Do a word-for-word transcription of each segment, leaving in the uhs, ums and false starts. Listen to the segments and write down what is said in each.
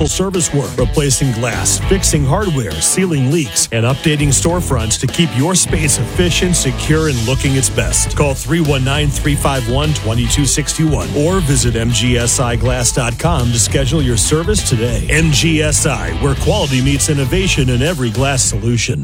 commercial service work, replacing glass, fixing hardware, sealing leaks, and updating storefronts to keep your space efficient, secure, and looking its best. Call three one nine, three five one, two two six one or visit m g s i glass dot com to schedule your service today. M G S I, where quality meets innovation in every glass solution.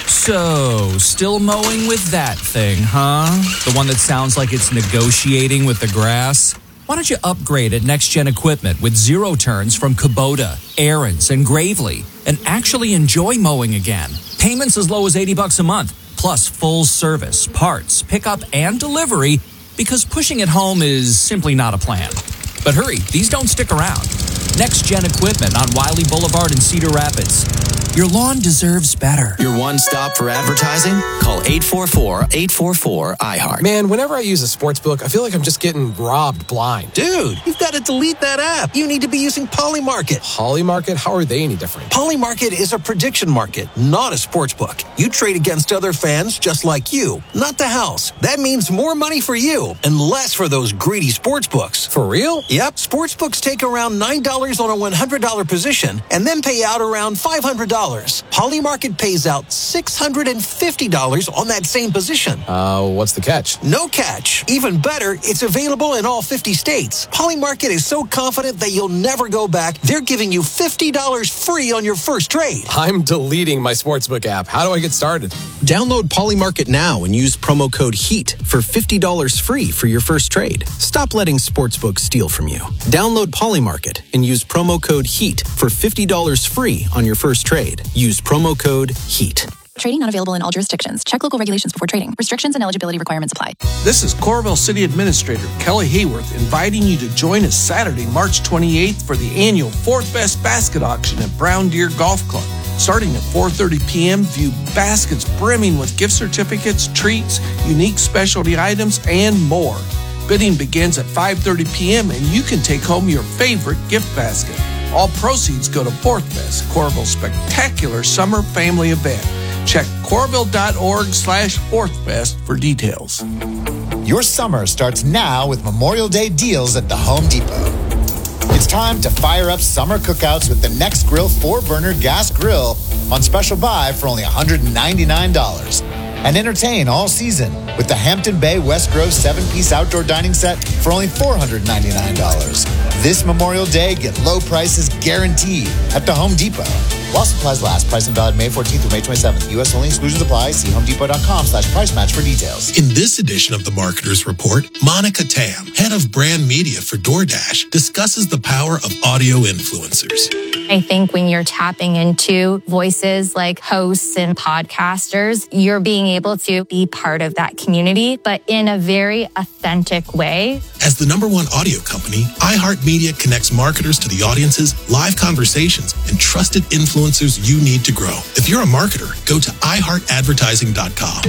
So, still mowing with that thing, huh? The one that sounds like it's negotiating with the grass? Why don't you upgrade at Next Gen Equipment with zero turns from Kubota, Aaron's, and Gravely and actually enjoy mowing again? Payments as low as eighty bucks a month, plus full service, parts, pickup, and delivery, because pushing it home is simply not a plan. But hurry, these don't stick around. Next Gen Equipment on Wiley Boulevard in Cedar Rapids. Your lawn deserves better. Your one stop for advertising? Call eight four four, eight four four, I heart. Man, whenever I use a sports book, I feel like I'm just getting robbed blind. Dude, you've got to delete that app. You need to be using Polymarket. Polymarket? How are they any different? Polymarket is a prediction market, not a sports book. You trade against other fans just like you, not the house. That means more money for you and less for those greedy sports books. For real? Yep. Sports books take around nine dollars on a one hundred dollars position and then pay out around five hundred dollars. Polymarket pays out six hundred fifty dollars on that same position. Uh, what's the catch? No catch. Even better, it's available in all fifty states. Polymarket is so confident that you'll never go back, they're giving you fifty dollars free on your first trade. I'm deleting my sportsbook app. How do I get started? Download Polymarket now and use promo code HEAT for fifty dollars free for your first trade. Stop letting sportsbooks steal from you. Download Polymarket and use promo code HEAT for fifty dollars free on your first trade. Use promo code HEAT. Trading not available in all jurisdictions. Check local regulations before trading. Restrictions and eligibility requirements apply. This is Coralville City Administrator Kelly Hayworth inviting you to join us Saturday, March twenty-eighth for the annual Fourth Best Basket Auction at Brown Deer Golf Club. Starting at four thirty p.m., view baskets brimming with gift certificates, treats, unique specialty items, and more. Bidding begins at five thirty p.m. and you can take home your favorite gift basket. All proceeds go to Fourth Best, Coralville's spectacular summer family event. Check Coralville.org slash Fourth Best for details. Your summer starts now with Memorial Day deals at the Home Depot. It's time to fire up summer cookouts with the Next Grill four-burner gas grill on special buy for only one hundred ninety-nine dollars. And entertain all season with the Hampton Bay West Grove seven-piece outdoor dining set for only four hundred ninety-nine dollars. This Memorial Day, get low prices guaranteed at the Home Depot. While supplies last, price and valid May fourteenth through May twenty-seventh. U S only, exclusions apply. See homedepot.com slash price match for details. In this edition of the Marketer's Report, Monica Tam, head of brand media for DoorDash, discusses the power of audio influencers. I think when you're tapping into voices like hosts and podcasters, you're being able to be part of that community, but in a very authentic way. As the number one audio company, iHeartMedia connects marketers to the audiences, live conversations, and trusted influencers you need to grow. If you're a marketer, go to i heart advertising dot com.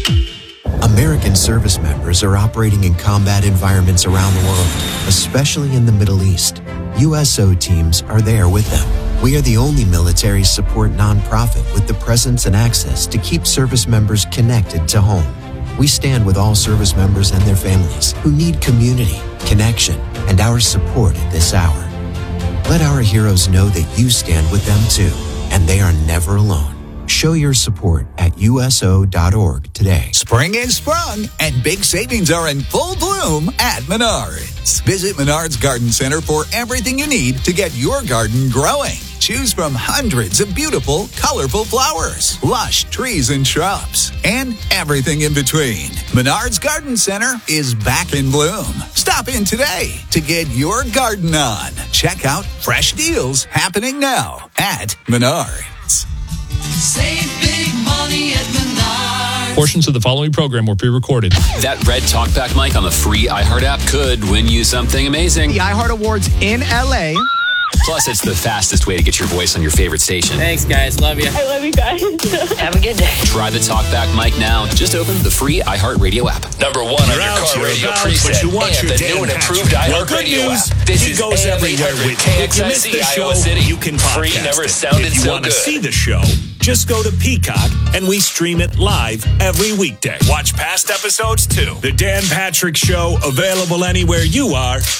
American service members are operating in combat environments around the world, especially in the Middle East. U S O teams are there with them. We are the only military support nonprofit with the presence and access to keep service members connected to home. We stand with all service members and their families who need community, connection, and our support at this hour. Let our heroes know that you stand with them too, and they are never alone. Show your support at U S O dot org today. Spring is sprung, and big savings are in full bloom at Menards. Visit Menards Garden Center for everything you need to get your garden growing. Choose from hundreds of beautiful, colorful flowers, lush trees and shrubs, and everything in between. Menards Garden Center is back in bloom. Stop in today to get your garden on. Check out fresh deals happening now at Menards. Save big money at Menards. Portions of the following program were pre-recorded. That red talkback mic on the free iHeart app could win you something amazing. The iHeart Awards in L A. Plus, it's the fastest way to get your voice on your favorite station. Thanks, guys. Love you. I love you guys. Have a good day. Try the talkback mic now. Just open the free iHeartRadio app. Number one on your car radio preset and the new and improved iHeartRadio app. This is goes everywhere with K X I C Iowa City. You can free podcast never it. sounded If you so want to good. see the show, just go to Peacock and we stream it live every weekday. Watch past episodes too. The Dan Patrick Show, available anywhere you are.